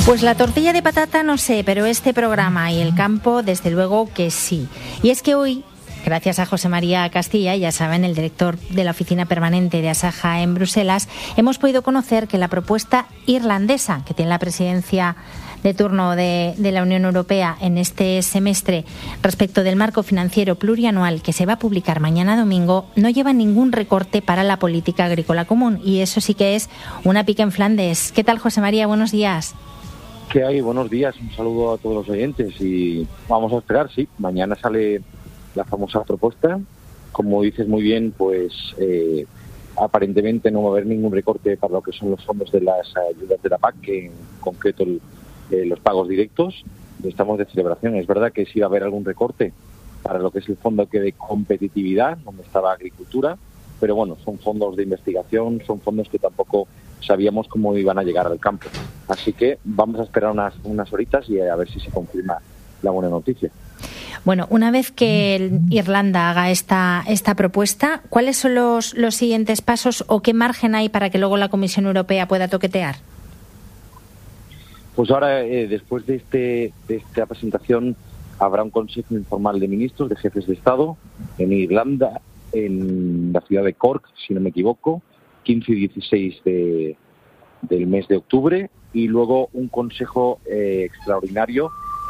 Pues la tortilla de patata no sé, pero este programa y el campo desde luego que sí. Y es que hoy, gracias a José María Castilla, ya saben, el director de la oficina permanente de Asaja en Bruselas, hemos podido conocer que la propuesta irlandesa que tiene la presidencia de turno de la Unión Europea en este semestre respecto del marco financiero plurianual que se va a publicar mañana domingo no lleva ningún recorte para la política agrícola común, y eso sí que es una pica en Flandes. ¿Qué tal, José María? Buenos días. ¿Qué hay? Buenos días, un saludo a todos los oyentes y vamos a esperar, sí, mañana sale la famosa propuesta. Como dices muy bien, pues aparentemente no va a haber ningún recorte para lo que son los fondos de las ayudas de la PAC, que en concreto los pagos directos. Estamos de celebración. Es verdad que sí va a haber algún recorte para lo que es el fondo de competitividad, donde estaba agricultura, pero bueno, son fondos de investigación, son fondos que tampoco sabíamos cómo iban a llegar al campo. Así que vamos a esperar unas horitas y a ver si se confirma la buena noticia. Bueno, una vez que Irlanda haga esta propuesta, ¿cuáles son los siguientes pasos o qué margen hay para que luego la Comisión Europea pueda toquetear? Pues ahora, después de esta presentación, habrá un consejo informal de ministros, de jefes de Estado, en Irlanda, en la ciudad de Cork, si no me equivoco, 15 y 16 del mes de octubre, y luego un consejo extraordinario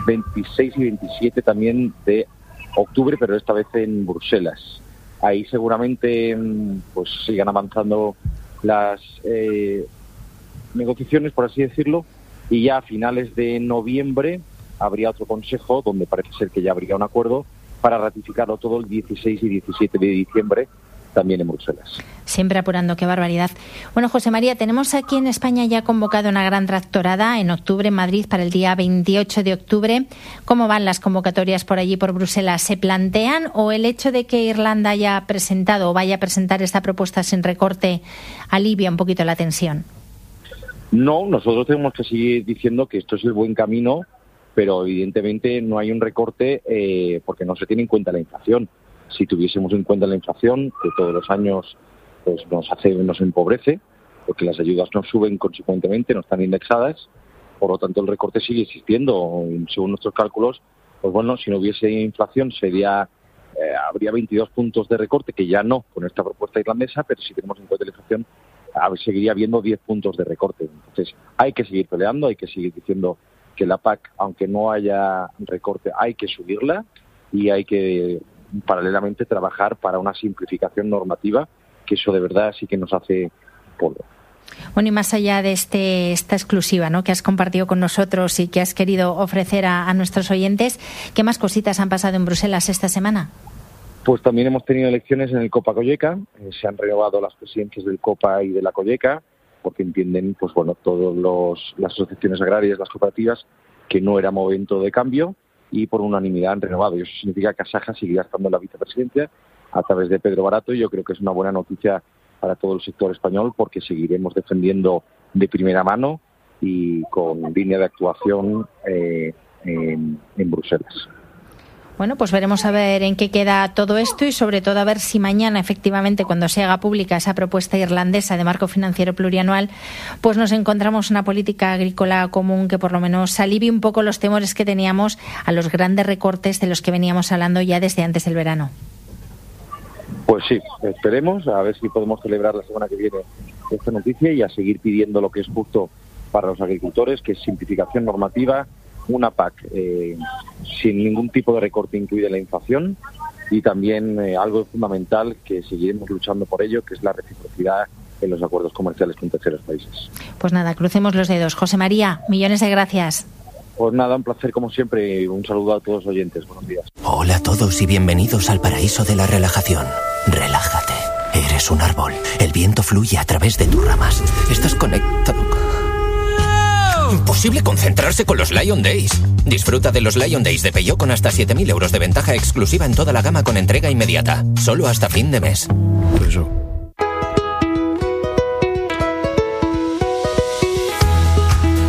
26 y 27 también de octubre, pero esta vez en Bruselas. Ahí seguramente pues sigan avanzando las negociaciones, por así decirlo, y ya a finales de noviembre habría otro consejo donde parece ser que ya habría un acuerdo para ratificarlo todo el 16 y 17 de diciembre también en Bruselas. Siempre apurando, qué barbaridad. Bueno, José María, tenemos aquí en España ya convocado una gran tractorada en octubre en Madrid para el día 28 de octubre. ¿Cómo van las convocatorias por allí, por Bruselas? ¿Se plantean o el hecho de que Irlanda haya presentado o vaya a presentar esta propuesta sin recorte alivia un poquito la tensión? No, nosotros tenemos que seguir diciendo que esto es el buen camino, pero evidentemente no hay un recorte porque no se tiene en cuenta la inflación. Si tuviésemos en cuenta la inflación, que todos los años pues nos empobrece, porque las ayudas no suben consecuentemente, no están indexadas, por lo tanto el recorte sigue existiendo. Según nuestros cálculos, pues bueno, si no hubiese inflación habría 22 puntos de recorte, que ya no con esta propuesta irlandesa, pero si tenemos en cuenta la inflación, seguiría habiendo 10 puntos de recorte. Entonces hay que seguir peleando, hay que seguir diciendo que la PAC, aunque no haya recorte, hay que subirla y hay que paralelamente trabajar para una simplificación normativa, que eso de verdad sí que nos hace polvo. Bueno, y más allá de esta exclusiva, ¿no?, que has compartido con nosotros y que has querido ofrecer a nuestros oyentes, ¿qué más cositas han pasado en Bruselas esta semana? Pues también hemos tenido elecciones en el Copa Colleca, se han renovado las presidencias del Copa y de la Colleca, porque entienden, pues bueno, todas las asociaciones agrarias, las cooperativas, que no era momento de cambio, y por unanimidad han renovado. Y eso significa que Asaja seguirá estando en la vicepresidencia a través de Pedro Barato, y yo creo que es una buena noticia para todo el sector español, porque seguiremos defendiendo de primera mano y con línea de actuación en Bruselas. Bueno, pues veremos a ver en qué queda todo esto y sobre todo a ver si mañana efectivamente, cuando se haga pública esa propuesta irlandesa de marco financiero plurianual, pues nos encontramos una política agrícola común que por lo menos alivie un poco los temores que teníamos a los grandes recortes de los que veníamos hablando ya desde antes del verano. Pues sí, esperemos a ver si podemos celebrar la semana que viene esta noticia y a seguir pidiendo lo que es justo para los agricultores, que es simplificación normativa, una PAC sin ningún tipo de recorte incluida la inflación, y también algo fundamental que seguiremos luchando por ello, que es la reciprocidad en los acuerdos comerciales con terceros países. Pues nada, crucemos los dedos. José María, millones de gracias. Pues nada, un placer como siempre y un saludo a todos los oyentes. Buenos días. Hola a todos y bienvenidos al paraíso de la relajación. Relájate. Eres un árbol. El viento fluye a través de tus ramas. Estás conectado. Imposible concentrarse con los Lion Days. Disfruta de los Lion Days de Peugeot con hasta 7.000 euros de ventaja exclusiva en toda la gama con entrega inmediata. Solo hasta fin de mes. Eso.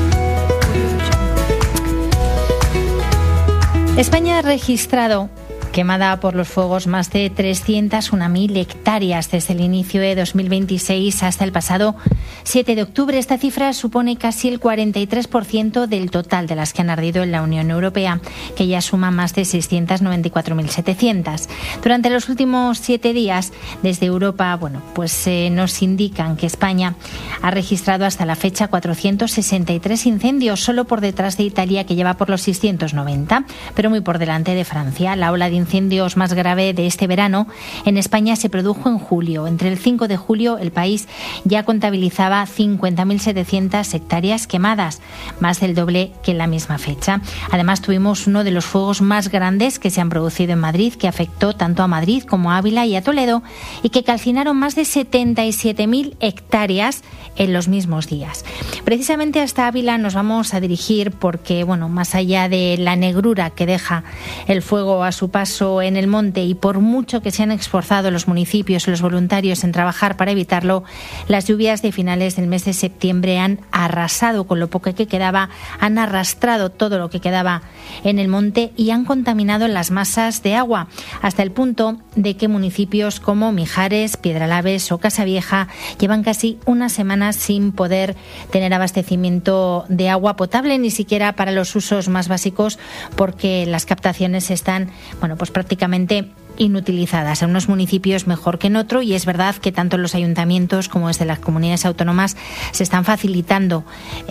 España ha registrado Quemada por los fuegos más de 301.000 hectáreas desde el inicio de 2026 hasta el pasado 7 de octubre. Esta cifra supone casi el 43% del total de las que han ardido en la Unión Europea, que ya suma más de 694.700. Durante los últimos 7 días, desde Europa, nos indican que España ha registrado hasta la fecha 463 incendios, solo por detrás de Italia, que lleva por los 690, pero muy por delante de Francia. La ola de incendios más grave de este verano en España se produjo en julio. Entre el 5 de julio el país ya contabilizaba 50.700 hectáreas quemadas, más del doble que en la misma fecha. Además, tuvimos uno de los fuegos más grandes que se han producido en Madrid, que afectó tanto a Madrid como a Ávila y a Toledo, y que calcinaron más de 77.000 hectáreas en los mismos días. Precisamente hasta Ávila nos vamos a dirigir porque, más allá de la negrura que deja el fuego a su paso en el monte, y por mucho que se han esforzado los municipios y los voluntarios en trabajar para evitarlo, las lluvias de finales del mes de septiembre han arrasado con lo poco que quedaba, han arrastrado todo lo que quedaba en el monte y han contaminado las masas de agua, hasta el punto de que municipios como Mijares, Piedralaves o Casavieja llevan casi una semana sin poder tener abastecimiento de agua potable, ni siquiera para los usos más básicos, porque las captaciones están prácticamente inutilizadas. En unos municipios mejor que en otro, y es verdad que tanto en los ayuntamientos como desde las comunidades autónomas se están facilitando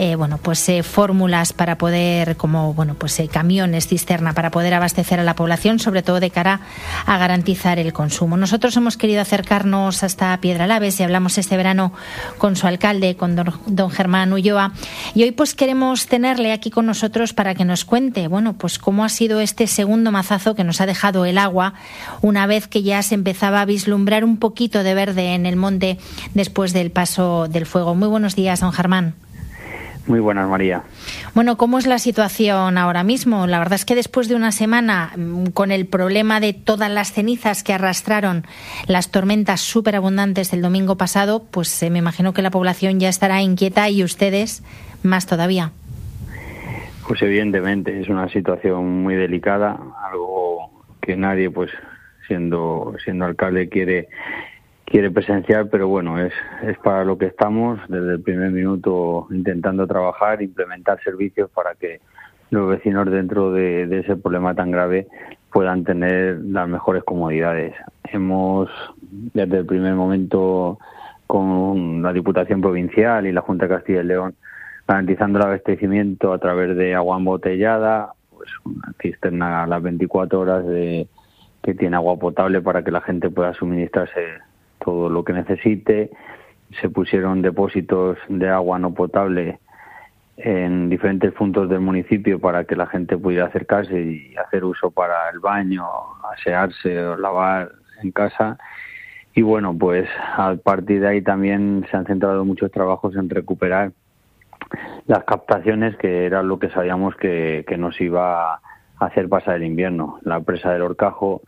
fórmulas para poder, camiones cisterna para poder abastecer a la población, sobre todo de cara a garantizar el consumo. Nosotros hemos querido acercarnos hasta Piedralaves y hablamos este verano con su alcalde, con don Germán Ulloa, y hoy queremos tenerle aquí con nosotros para que nos cuente cómo ha sido este segundo mazazo que nos ha dejado el agua, una vez que ya se empezaba a vislumbrar un poquito de verde en el monte después del paso del fuego. Muy buenos días, don Germán. Muy buenas, María. ¿Cómo es la situación ahora mismo? La verdad es que después de una semana con el problema de todas las cenizas que arrastraron las tormentas superabundantes del domingo pasado, me imagino que la población ya estará inquieta, y ustedes más todavía. Pues evidentemente es una situación muy delicada, algo que nadie, siendo alcalde, quiere presenciar, pero es para lo que estamos desde el primer minuto, intentando trabajar, implementar servicios para que los vecinos, dentro de ese problema tan grave, puedan tener las mejores comodidades. Hemos, desde el primer momento, con la Diputación Provincial y la Junta de Castilla y León, garantizando el abastecimiento a través de agua embotellada, una cisterna a las 24 horas que tiene agua potable para que la gente pueda suministrarse todo lo que necesite. Se pusieron depósitos de agua no potable en diferentes puntos del municipio para que la gente pudiera acercarse y hacer uso para el baño, asearse o lavar en casa. Y a partir de ahí también se han centrado muchos trabajos en recuperar las captaciones, que era lo que sabíamos que nos iba a hacer pasar el invierno. La presa del Horcajo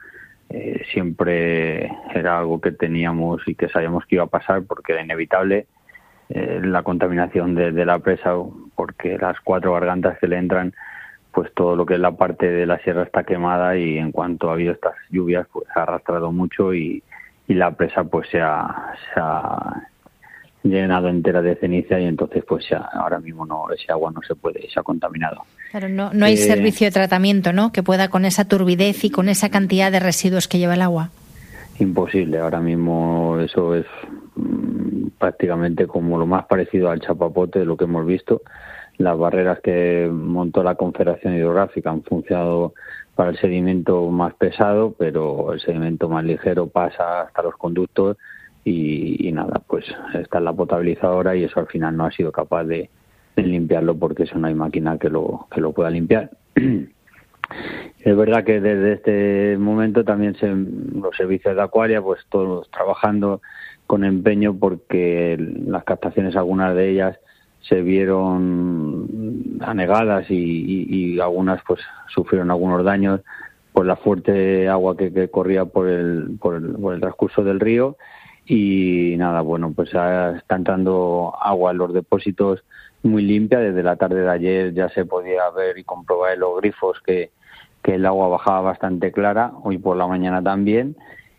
siempre era algo que teníamos y que sabíamos que iba a pasar, porque era inevitable la contaminación de la presa, porque las 4 gargantas que le entran, todo lo que es la parte de la sierra está quemada, y en cuanto ha habido estas lluvias ha arrastrado mucho y la presa se ha llenado entera de ceniza, y entonces ahora mismo ese agua no se puede, se ha contaminado. Claro, no hay servicio de tratamiento, que pueda, con esa turbidez y con esa cantidad de residuos que lleva el agua. Imposible, ahora mismo eso es prácticamente como lo más parecido al chapapote de lo que hemos visto. Las barreras que montó la Confederación Hidrográfica han funcionado para el sedimento más pesado, pero el sedimento más ligero pasa hasta los conductos, y nada, está en la potabilizadora, y eso al final no ha sido capaz de limpiarlo, porque eso no hay máquina que lo pueda limpiar. Es verdad que desde este momento también los servicios de Aqualia, todos trabajando con empeño, porque las captaciones, algunas de ellas, se vieron anegadas y algunas sufrieron algunos daños por la fuerte agua que corría por el transcurso del río. Y nada, está entrando agua en los depósitos muy limpia. Desde la tarde de ayer ya se podía ver y comprobar en los grifos que el agua bajaba bastante clara, hoy por la mañana también,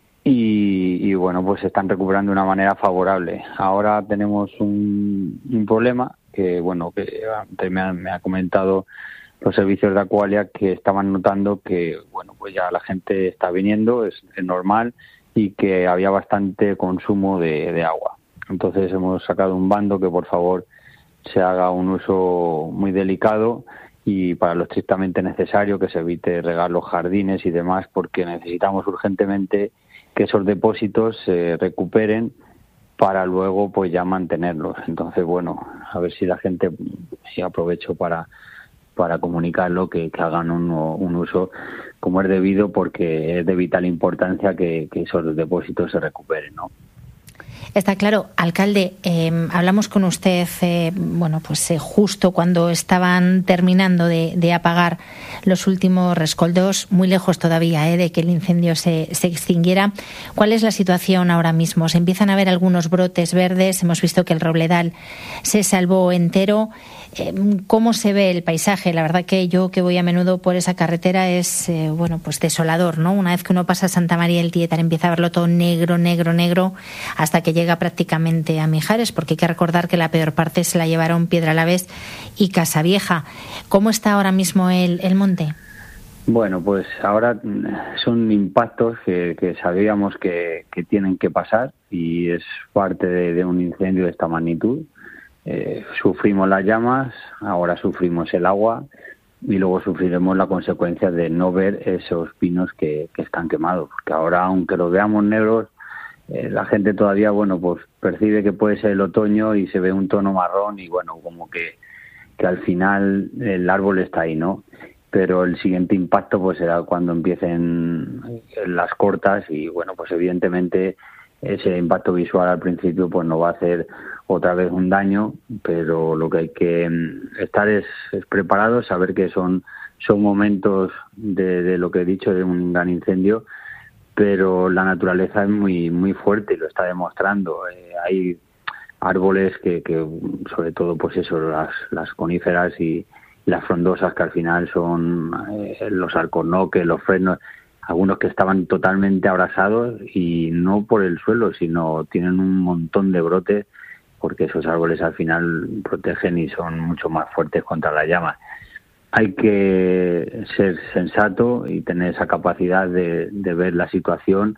y bueno, pues se están recuperando de una manera favorable. Ahora tenemos un problema que, bueno, que antes me ha comentado los servicios de Aqualia, que estaban notando que, bueno, pues ya la gente está viniendo, es normal, y que había bastante consumo de agua. Entonces hemos sacado un bando que por favor se haga un uso muy delicado y para lo estrictamente necesario, que se evite regar los jardines y demás, porque necesitamos urgentemente que esos depósitos se recuperen para luego pues ya mantenerlos. Entonces, bueno, a ver si la gente, y aprovecho para comunicarlo, que hagan un uso como es debido, porque es de vital importancia que esos depósitos se recuperen, ¿no? Está claro. Alcalde, hablamos con usted justo cuando estaban terminando de apagar los últimos rescoldos, muy lejos todavía de que el incendio se extinguiera. ¿Cuál es la situación ahora mismo? Se empiezan a ver algunos brotes verdes, hemos visto que el Robledal se salvó entero. ¿Cómo se ve el paisaje? La verdad que yo, que voy a menudo por esa carretera, es desolador, ¿no? Una vez que uno pasa Santa María del Tietar empieza a verlo todo negro, hasta que llega prácticamente a Mijares, porque hay que recordar que la peor parte se la llevaron Piedralaves y Casavieja. ¿Cómo está ahora mismo el monte? Bueno, pues ahora son impactos que sabíamos que tienen que pasar, y es parte de un incendio de esta magnitud. Sufrimos las llamas, ahora sufrimos el agua y luego sufriremos la consecuencia de no ver esos pinos que están quemados, porque ahora, aunque los veamos negros, la gente todavía, pues percibe que puede ser el otoño y se ve un tono marrón, y como que al final el árbol está ahí, ¿no? Pero el siguiente impacto pues será cuando empiecen las cortas, y pues evidentemente ese impacto visual al principio pues no va a hacer otra vez un daño, pero lo que hay que estar es preparados, saber que son momentos de lo que he dicho, de un gran incendio, pero la naturaleza es muy muy fuerte y lo está demostrando. Hay árboles que sobre todo pues eso, las coníferas y las frondosas, que al final son los alcornoques, los fresnos, algunos que estaban totalmente abrasados, y no por el suelo, sino tienen un montón de brotes, porque esos árboles al final protegen y son mucho más fuertes contra las llamas. Hay que ser sensato y tener esa capacidad de ver la situación,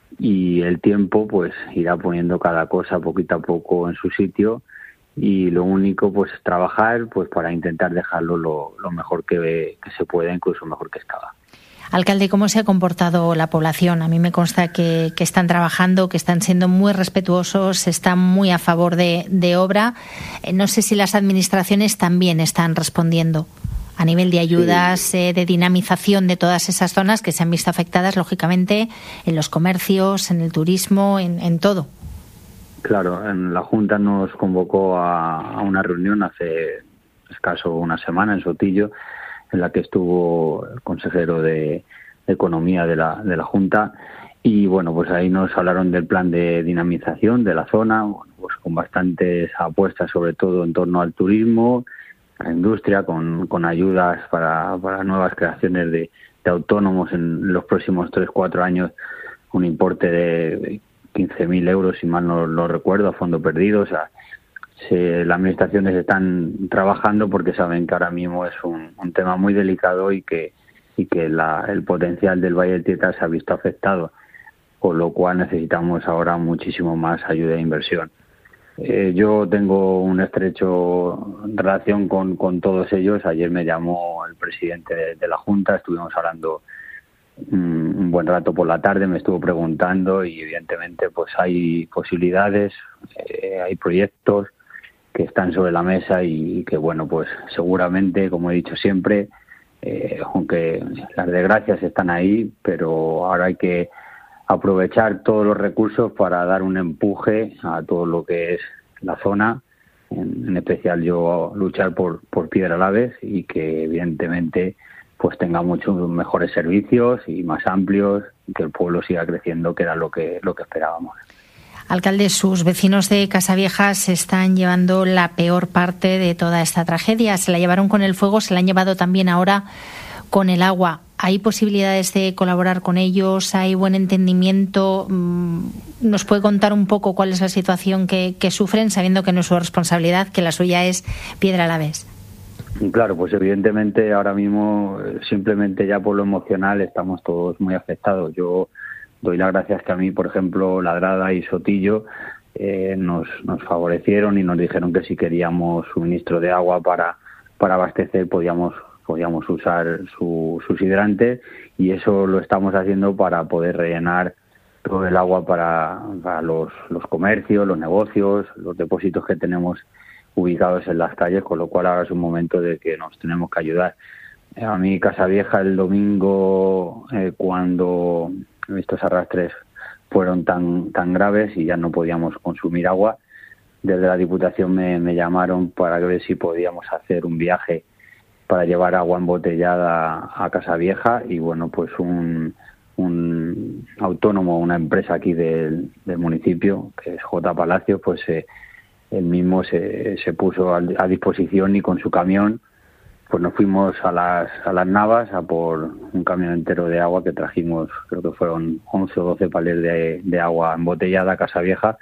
y el tiempo pues irá poniendo cada cosa poquito a poco en su sitio, y lo único pues es trabajar pues para intentar dejarlo lo mejor que se pueda, incluso mejor que estaba. Alcalde, ¿cómo se ha comportado la población? A mí me consta que están trabajando, que están siendo muy respetuosos, están muy a favor de obra. No sé si las administraciones también están respondiendo a nivel de ayudas, sí, de dinamización de todas esas zonas que se han visto afectadas, lógicamente, en los comercios, en el turismo, en todo. Claro, en la Junta nos convocó a una reunión hace escaso una semana en Sotillo, en la que estuvo el consejero de Economía de la Junta, y pues ahí nos hablaron del plan de dinamización de la zona, pues con bastantes apuestas, sobre todo en torno al turismo, a la industria, con ayudas para nuevas creaciones de autónomos en los próximos 3-4 años, un importe de 15.000 euros, si mal no lo recuerdo, a fondo perdido. O sea, las administraciones están trabajando porque saben que ahora mismo es un tema muy delicado, y que el potencial del Valle del Tietar se ha visto afectado, con lo cual necesitamos ahora muchísimo más ayuda e inversión. Yo tengo un estrecho relación con todos ellos. Ayer me llamó el presidente de la Junta, estuvimos hablando un buen rato por la tarde, me estuvo preguntando, y evidentemente pues hay posibilidades, hay proyectos que están sobre la mesa, y que pues seguramente, como he dicho siempre, aunque las desgracias están ahí, pero ahora hay que aprovechar todos los recursos para dar un empuje a todo lo que es la zona, en especial yo luchar por Piedralaves, y que evidentemente pues tenga muchos mejores servicios y más amplios, y que el pueblo siga creciendo, que era lo que esperábamos. Alcalde, sus vecinos de Casavieja se están llevando la peor parte de toda esta tragedia. Se la llevaron con el fuego, se la han llevado también ahora con el agua. ¿Hay posibilidades de colaborar con ellos? ¿Hay buen entendimiento? ¿Nos puede contar un poco cuál es la situación que sufren, sabiendo que no es su responsabilidad, que la suya es Piedralabés? Claro, pues evidentemente ahora mismo simplemente ya por lo emocional estamos todos muy afectados. Yo doy las gracias que a mí, por ejemplo, Ladrada y Sotillo nos favorecieron y nos dijeron que si queríamos suministro de agua para abastecer podíamos usar sus hidrantes, y eso lo estamos haciendo para poder rellenar todo el agua para los comercios, los negocios, los depósitos que tenemos ubicados en las calles, con lo cual ahora es un momento de que nos tenemos que ayudar. A mí Casavieja el domingo, cuando estos arrastres fueron tan graves y ya no podíamos consumir agua, desde la Diputación me llamaron para ver si podíamos hacer un viaje para llevar agua embotellada a Casavieja, y bueno, pues un autónomo, una empresa aquí del municipio, que es J. Palacio, pues él mismo se puso a disposición, y con su camión pues nos fuimos a las Navas a por un camión entero de agua que trajimos. Creo que fueron 11 o 12 palés de agua embotellada a Casavieja,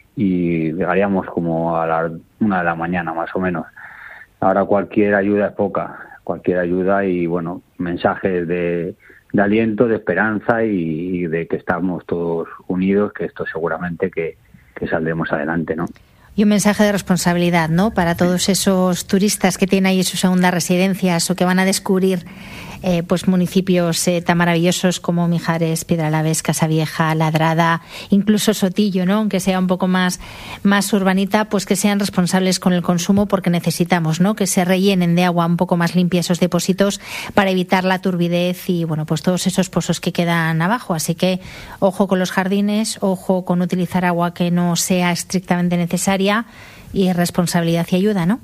y llegaríamos como a las 1 de la mañana más o menos. Ahora cualquier ayuda es poca, cualquier ayuda, y bueno, mensajes de aliento, de esperanza y de que estamos todos unidos, que esto seguramente que saldremos adelante, ¿no? Y un mensaje de responsabilidad, ¿no?, para todos esos turistas que tienen ahí sus segundas residencias o que van a descubrir pues municipios tan maravillosos como Mijares, Piedralabés, Casavieja, Ladrada, incluso Sotillo, ¿no?, aunque sea un poco más urbanita, pues que sean responsables con el consumo, porque necesitamos, ¿no?, que se rellenen de agua un poco más limpia esos depósitos para evitar la turbidez y bueno, pues todos esos pozos que quedan abajo. Así que ojo con los jardines, ojo con utilizar agua que no sea estrictamente necesaria, y responsabilidad y ayuda, ¿no?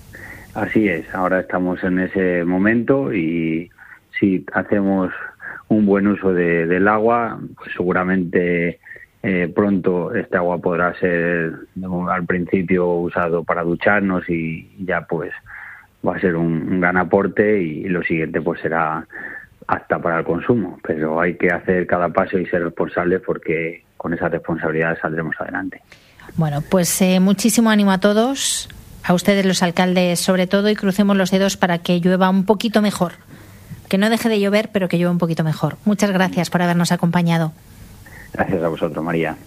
Así es, ahora estamos en ese momento, y si hacemos un buen uso del agua, pues seguramente pronto este agua podrá ser al principio usado para ducharnos, y ya pues va a ser un gran aporte, y lo siguiente pues será apta para el consumo. Pero hay que hacer cada paso y ser responsables, porque con esa responsabilidad saldremos adelante. Bueno, pues muchísimo ánimo a todos, a ustedes los alcaldes sobre todo, y crucemos los dedos para que llueva un poquito mejor. Que no deje de llover, pero que llueva un poquito mejor. Muchas gracias por habernos acompañado. Gracias a vosotros, María.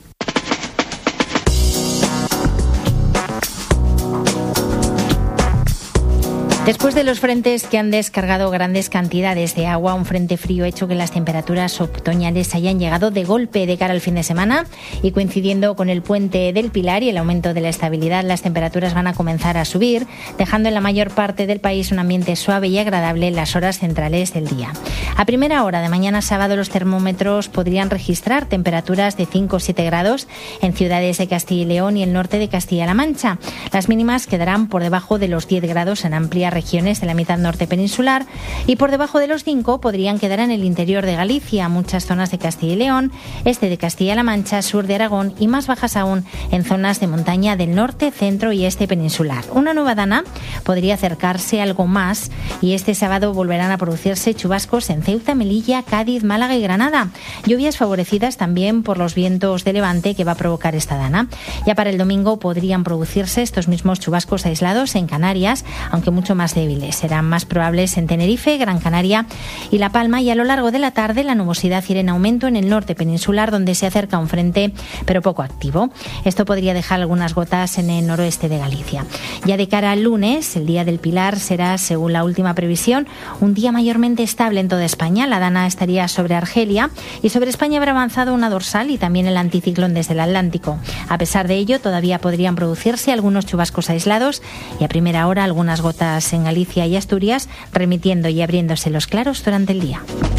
Después de los frentes que han descargado grandes cantidades de agua, un frente frío ha hecho que las temperaturas otoñales hayan llegado de golpe de cara al fin de semana, y coincidiendo con el puente del Pilar y el aumento de la estabilidad, las temperaturas van a comenzar a subir, dejando en la mayor parte del país un ambiente suave y agradable en las horas centrales del día. A primera hora de mañana sábado los termómetros podrían registrar temperaturas de 5 o 7 grados en ciudades de Castilla y León y el norte de Castilla-La Mancha. Las mínimas quedarán por debajo de los 10 grados en amplias regiones de la mitad norte peninsular, y por debajo de los 5 podrían quedar en el interior de Galicia, muchas zonas de Castilla y León, este de Castilla-La Mancha, sur de Aragón, y más bajas aún en zonas de montaña del norte, centro y este peninsular. Una nueva dana podría acercarse algo más, y este sábado volverán a producirse chubascos en Ceuta, Melilla, Cádiz, Málaga y Granada. Lluvias favorecidas también por los vientos de levante que va a provocar esta dana. Ya para el domingo podrían producirse estos mismos chubascos aislados en Canarias, aunque mucho más débiles. Serán más probables en Tenerife, Gran Canaria y La Palma, y a lo largo de la tarde la nubosidad irá en aumento en el norte peninsular, donde se acerca un frente pero poco activo. Esto podría dejar algunas gotas en el noroeste de Galicia. Ya de cara al lunes, el día del Pilar será, según la última previsión, un día mayormente estable en toda España. La dana estaría sobre Argelia, y sobre España habrá avanzado una dorsal y también el anticiclón desde el Atlántico. A pesar de ello, todavía podrían producirse algunos chubascos aislados, y a primera hora algunas gotas en Galicia y Asturias, remitiendo y abriéndose los claros durante el día.